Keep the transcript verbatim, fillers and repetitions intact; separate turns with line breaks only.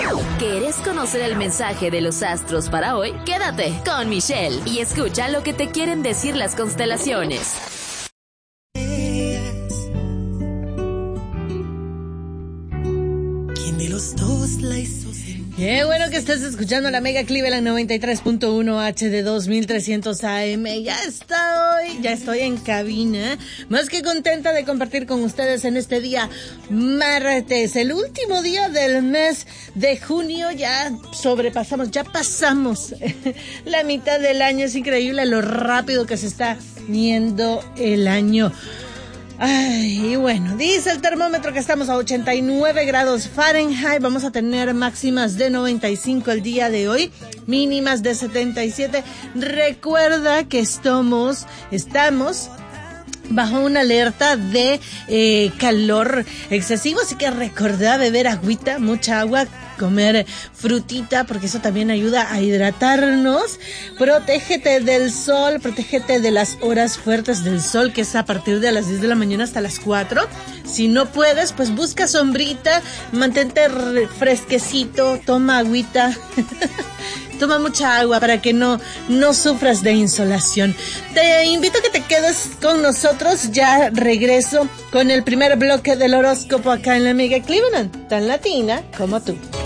¿Quieres conocer el mensaje de los astros para hoy? Quédate con Michelle y escucha lo que te quieren decir las constelaciones.
¿Quién de los dos la hizo?
Qué bueno que estés escuchando la Mega Cleveland noventa y tres punto uno H D dos mil trescientos A M. Ya está hoy, ya estoy en cabina. Más que contenta de compartir con ustedes en este día martes, el último día del mes de junio. Ya sobrepasamos, ya pasamos la mitad del año. Es increíble lo rápido que se está yendo el año. Ay, y bueno, dice el termómetro que estamos a ochenta y nueve grados Fahrenheit. Vamos a tener máximas de noventa y cinco el día de hoy, mínimas de setenta y siete. Recuerda que estamos, estamos bajo una alerta de eh, calor excesivo, así que recordá beber agüita, mucha agua, comer frutita, porque eso también ayuda a hidratarnos. Protégete del sol, protégete de las horas fuertes del sol, que es a partir de las diez de la mañana hasta las cuatro. Si no puedes, pues busca sombrita, mantente fresquecito, toma agüita. Toma mucha agua para que no, no sufras de insolación. Te invito a que te quedes con nosotros. Ya regreso con el primer bloque del horóscopo acá en la Mega Cleveland, tan latina como tú.